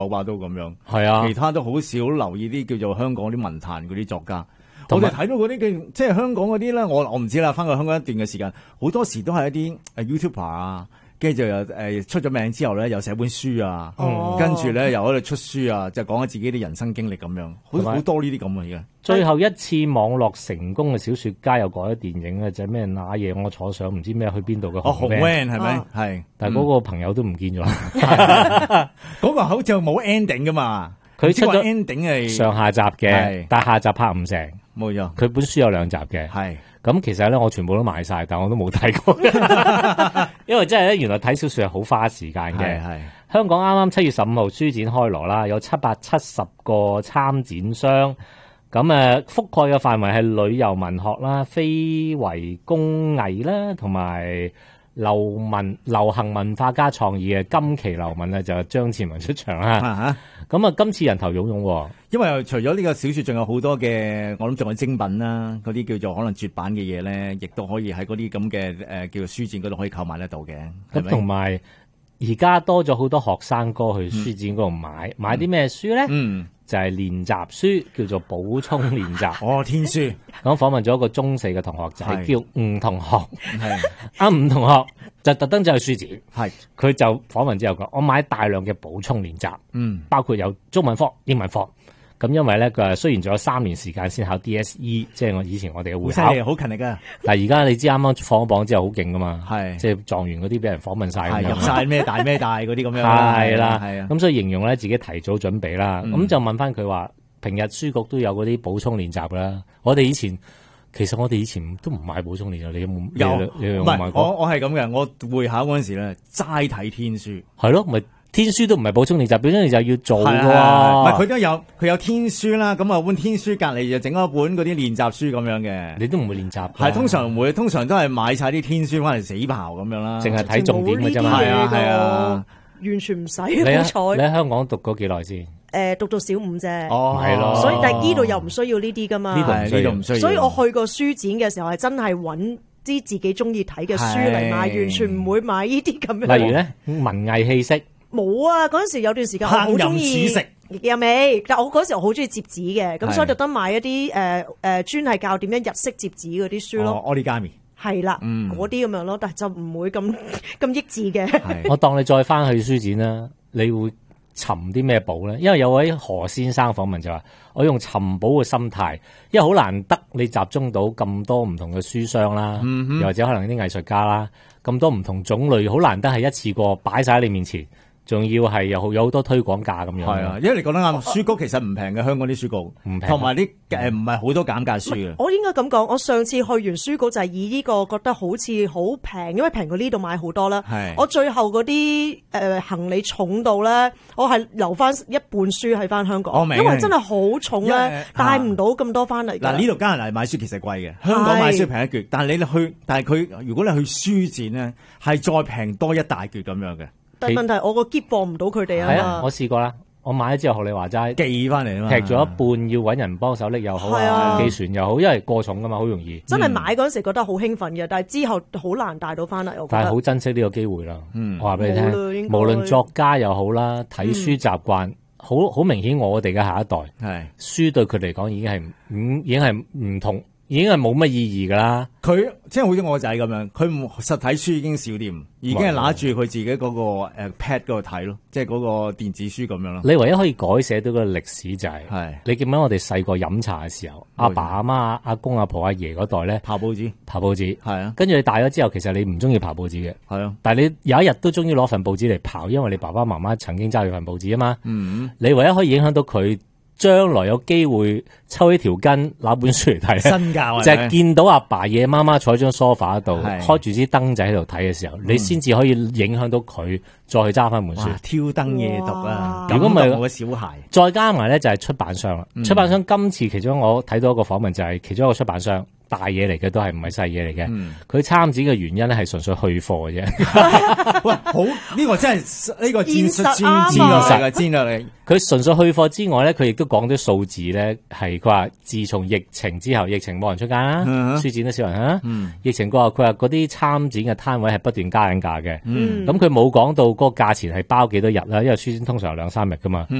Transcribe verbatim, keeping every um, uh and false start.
把刀咁樣。 係啊， 其他都好少留意啲叫做香港啲文壇嗰啲作家。我哋睇到嗰啲嘅，即係香港嗰啲咧，我我唔知啦。翻過香港一段嘅時間，好多時都係一啲誒 YouTuber 啊，跟住就又誒出咗名之後咧，又寫本書啊， 哦、 跟住咧又喺度出書啊，就講下自己啲人生經歷咁樣，好好多呢啲咁嘅嘢。 最後一次網絡成功嘅小說家又改咗電影嘅，就係咩那夜我坐上唔知咩去邊度嘅哦紅 van 係咪？係、 哦，但係嗰個朋友都唔見咗， 嗰、嗯、個好似冇 ending 噶嘛。 佢出咗 ending 係上下集嘅，但係下集拍唔成。 冇錯， 佢本書有兩集嘅， 係咁其實咧我全部都買晒，但我都冇睇過，因為真係咧原來睇小說係好花時間嘅。係香港啱啱七月十五號書展開鑼啦，有七百七十個參展商，咁誒覆蓋嘅範圍係旅遊文學啦、非遺工藝啦，同埋流文流行文化加創意嘅今期流文咧就張志文出場啦。咁啊，今次人頭湧湧， 因為除咗呢個小說，仲有好多嘅，我諗仲有精品啦，嗰啲叫做可能絕版嘅嘢咧，亦都可以喺嗰啲咁嘅誒叫做書展嗰度可以購買得到嘅。 咁同埋而家多咗好多學生哥去書展嗰度買，嗯、買啲咩書咧？嗯，就係練習書，叫做補充練習。 哦，天書。 咁訪問咗一個中四嘅同學仔，叫吳同學。 係阿吳同學就特登走去書展， 係佢就訪問之後講，我買大量嘅補充練習，嗯，包括有中文科、英文科。咁因為咧，佢雖然仲有三年時間先考 D S E， 即係我以前我哋嘅會考， 好勤力噶。 但係而家你知啱啱放咗榜之後好勁噶嘛， 係即係狀元嗰啲俾人訪問晒， 係入晒咩大咩大嗰啲咁樣。 係啦， 係啊。 咁所以形容咧自己提早準備啦。咁、嗯、就問翻佢話，平日書局都有嗰啲補充練習啦。我哋以前其實我哋以前都唔買補充練習，你有冇？ 有， 你有冇買過？ 我我係咁嘅，我會考嗰陣時咧齋睇天書。 係咯，咪。天書都唔係補充練習，補充練習要做噶喎。 唔係佢都有，佢有天書啦。咁啊，本天書隔籬就整咗一本嗰啲練習書咁樣嘅。 你都唔會練習？ 係通常唔會，通常都係買晒啲天書翻嚟死刨咁樣啦。 淨係睇重點嘅啫嘛。 係啊係啊， 完全唔使。 你喺你喺香港讀咗幾耐先？ 誒，讀到小五啫。 哦，係咯。 所以但係呢度又唔需要呢啲噶嘛。 呢度唔需要，唔需要。 所以我去過書展嘅時候係真係揾啲自己中意睇嘅書嚟買，完全唔會買呢啲咁樣。 例如咧，文藝氣息。 冇啊！嗰陣時有段時間我好中意有味，但我嗰時我好中意摺紙嘅，咁所以特登買一啲誒誒專係教點樣日式摺紙嗰啲書咯。 哦，origami 係啦，嗰啲咁樣咯，但係就唔會咁咁益智嘅。 我當你再翻去書展啦，你會尋啲咩寶咧？因為有位何先生訪問就話：我用尋寶嘅心態，因為好難得你集中到咁多唔同嘅書商啦，嗯、又或者可能啲藝術家啦，咁多唔同種類，好難得係一次過擺晒喺你面前。仲要係有好有好多推廣價咁樣， 係啊，因為你講得啱，書局其實唔平嘅，香港啲書局唔平，同埋啲誒唔係好多減價書嘅。 我應該咁講，我上次去完書局就係以呢個覺得好似好平，因為平過呢度買好多啦。我最後嗰啲誒行李重到咧，我係留翻一本書喺翻香港，因為真係好重咧，帶唔到咁多翻嚟。 嗱，呢度加拿大買書其實貴嘅，香港買書平一橛，但係你去，但係佢如果你去書展咧，係再平多一大橛咁樣嘅。 但問題我個篋放唔到佢哋啊！ 係啊，我試過啦，我買咗之後學你話齋寄翻嚟啊嘛， 劈咗一半要揾人幫手拎又好啊，寄船又好，因為過重噶嘛，好容易。 真係買嗰陣時覺得好興奮嘅，但係之後好難帶到翻嚟。我覺得但係好珍惜呢個機會啦。嗯，我話俾你聽，無論作家又好啦，睇書習慣好好明顯，我哋嘅下一代係書對佢嚟講已經係唔已經係唔同。已經係冇乜意義噶啦， 佢即係好似我個仔咁樣，佢唔實體書已經少掂，已經係拿住佢自己嗰個誒 pad 嗰度睇咯，即係嗰個電子書咁樣咯。 你唯一可以改寫到個歷史就係、是， 係你記唔記得我哋細個飲茶嘅時候，阿爸阿媽、阿公阿婆阿爺嗰代咧， 刨報紙， 刨報紙， 係啊。 跟住你大咗之後，其實你唔中意刨報紙嘅， 係啊。 但係你有一日都中意攞份報紙嚟刨，因為你爸爸媽媽曾經揸住份報紙啊嘛。 嗯， 你唯一可以影響到佢。將來有機會抽起條筋攞本書嚟睇， 新教就係見到阿爸夜媽媽坐喺張梳化度，開住支燈仔喺度睇嘅時候，嗯、你先至可以影響到佢再去揸翻本書。 挑燈夜讀啊！ 如果唔係我嘅小孩， 再加埋咧就係出版商啦。嗯、出版商今次其中我睇到一個訪問就係其中一個出版商。大嘢嚟嘅都係唔係細嘢嚟嘅，佢參展嘅原因咧係純粹去貨嘅啫。 喂，好呢、呢個真係呢、呢個戰術戰戰術嘅戰略嚟。 佢純粹去貨之外咧，佢亦都講啲數字咧，係佢話自從疫情之後，疫情冇人出街啦，嗯、書展都少人啊。嗯、疫情過後，佢話嗰啲參展嘅攤位係不斷加緊價嘅。咁佢冇講到嗰嗰個價錢係包幾多日啦？因為書展通常有兩三日噶嘛。